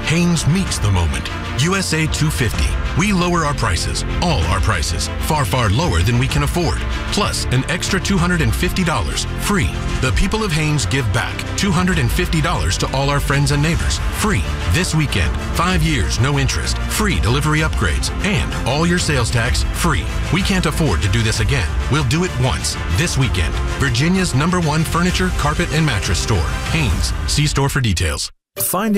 Hanes meets the moment. USA 250. We lower our prices, all our prices, far, far lower than we can afford. Plus, an extra $250 free. The people of Hanes give back $250 to all our friends and neighbors. Free. This weekend. 5 years, no interest. Free delivery upgrades. And all your sales tax free. We can't afford to do this again. We'll do it once. This weekend. Virginia's #1 furniture, carpet, and mattress store. Hanes. See store for details. Finding